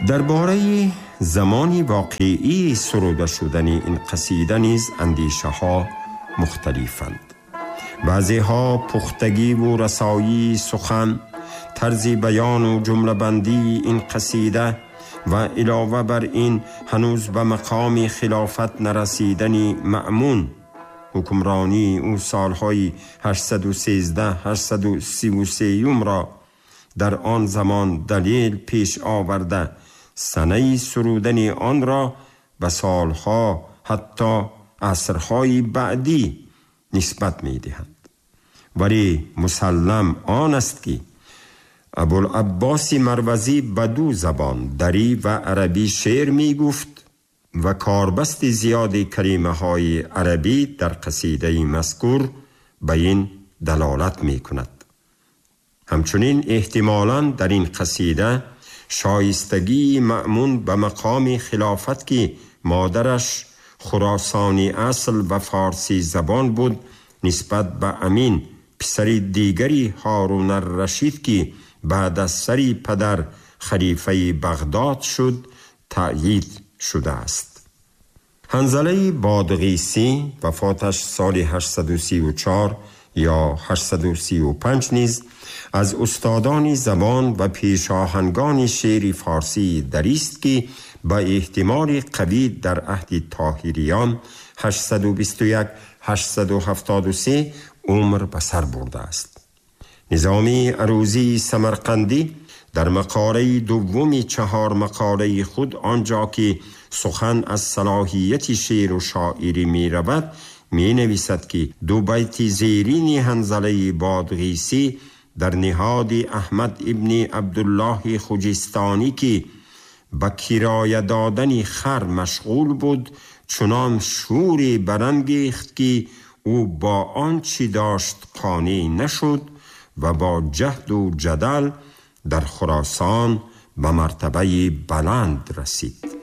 درباره زمانی واقعی سروده شدن این قصیده نیز اندیشه ها مختلفند. بعضی ها پختگی و رسایی سخن، طرز بیان و جمله بندی این قصیده و علاوه بر این هنوز به مقام خلافت نرسیدنی مأمون، حکمرانی او سالهای 813-833 را در آن زمان دلیل پیش آورده، سنه سرودن آن را به سالها حتی عصرهای بعدی نسبت می دهند. ولی مسلم آن است که ابوالعباس مروزی به دو زبان، دری و عربی شعر می گفت و کاربست زیاد کلمه های عربی در قصیده مذکور به این دلالت می کند. همچنین احتمالاً در این قصیده شایستگی مأمون به مقام خلافت که مادرش خراسانی اصل و فارسی زبان بود نسبت به امین پسر دیگری هارون الرشید که بعد از سری پدر خلیفه بغداد شد تأیید شده است. حنظله بادغیسی وفاتش سال 834 یا 835 نیز از استادان زبان و پیشاهنگان شعر فارسی دریست که با احتمال قوی در عهد طاهریان 821-873 عمر به سر برده است. نظامی عروضی سمرقندی در مقاله دوم 4 مقاله خود آنجا که سخن از صلاحیت شعر و شاعری می رود می نویسد که 2 بیت زیرین حنظله بادغیسی در نهاد احمد ابن عبدالله خجستانی که به کرایه دادن خر مشغول بود چنان شوری برانگیخت که او با آنچه داشت قانع نشد و با جهد و جدل در خراسان به مرتبه بلند رسید.